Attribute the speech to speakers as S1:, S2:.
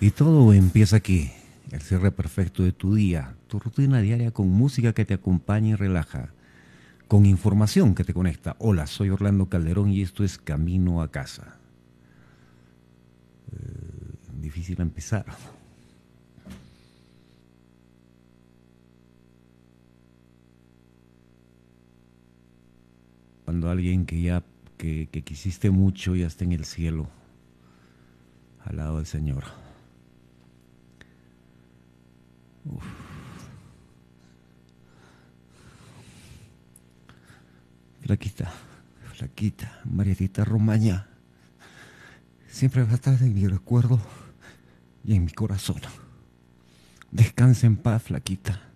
S1: Y todo empieza aquí, el cierre perfecto de tu día, tu rutina diaria con música que te acompaña y relaja, con información que te conecta. Hola, soy Orlando Calderón y esto es Camino a Casa. Difícil empezar. Cuando alguien que quisiste mucho ya está en el cielo, al lado del Señor. Uf. Flaquita, flaquita, Marietita Romaña, siempre va a estar en mi recuerdo y en mi corazón. Descansa en paz, flaquita.